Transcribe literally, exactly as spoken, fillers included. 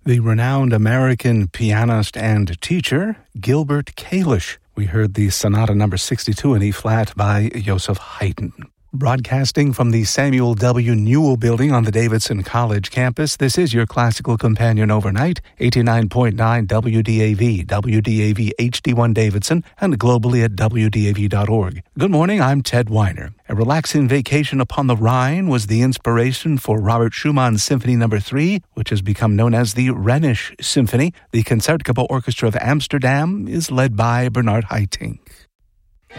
the renowned American pianist and teacher Gilbert Kalish. We heard the Sonata number sixty-two in E-flat by Joseph Haydn. Broadcasting from the Samuel W. Newell Building on the Davidson College campus, this is your Classical Companion Overnight, eighty-nine point nine W D A V, W D A V H D one Davidson, and globally at W D A V dot org. Good morning, I'm Ted Weiner. A relaxing vacation upon the Rhine was the inspiration for Robert Schumann's Symphony number three, which has become known as the Rhenish Symphony. The Concertgebouw Orchestra of Amsterdam is led by Bernard Haitink.